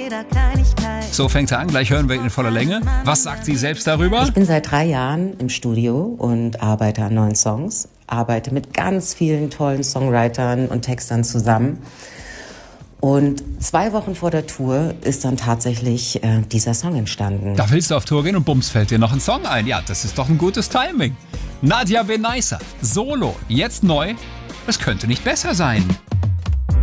jeder Kleinigkeit. So fängt er an, gleich hören wir ihn in voller Länge. Was sagt sie selbst darüber? Ich bin seit 3 Jahren im Studio und arbeite an neuen Songs. Arbeite mit ganz vielen tollen Songwritern und Textern zusammen. Und 2 Wochen vor der Tour ist dann tatsächlich dieser Song entstanden. Da willst du auf Tour gehen und bums, fällt dir noch ein Song ein. Ja, das ist doch ein gugutes Timing. Nadja Benaissa, Solo, jetzt neu. Es könnte nicht besser sein.